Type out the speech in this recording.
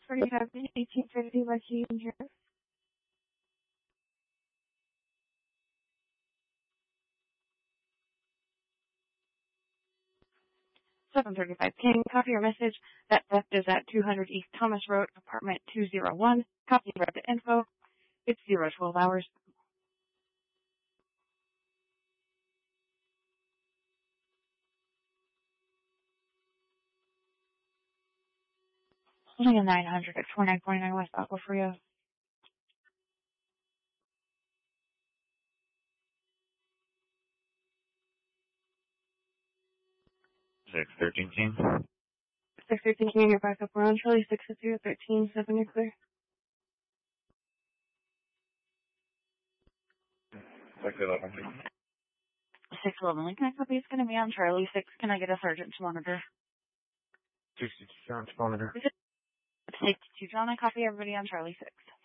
647, 1850 West Union here. 735 King, copy your message. That theft is at 200 East Thomas Road, apartment 201. Copy and read the info. It's 012 hours. Only a 900 at 4949 West Aqua Frio. 613 King. 613 King, you're back up around Charlie. 650 7, you're clear. 611. 611 Lincoln, copy. It's going to be on Charlie. 6, can I get a sergeant to monitor? 62 John to monitor. 62 John, I copy everybody on Charlie 6.